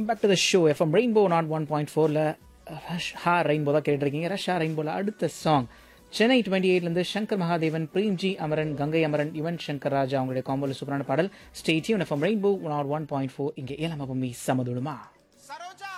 Back to the show FM rainbow not 1.4ல் ஹா rainbow தான் கேட்டிருக்கீங்க. ரஷ்யா ரெயின்போவில் அடுத்த சாங் சென்னை 28லேருந்து சங்கர் மகாதேவன், பிரேம்ஜி அமரன், கங்கை அமரன், யுவன் சங்கர் ராஜா அவங்களுடைய காம்போல சூப்பரான பாடல். Stay tune FM rainbow not 1.4. இங்கே ஏழாம் மீ சமதுடுமா சரோஜா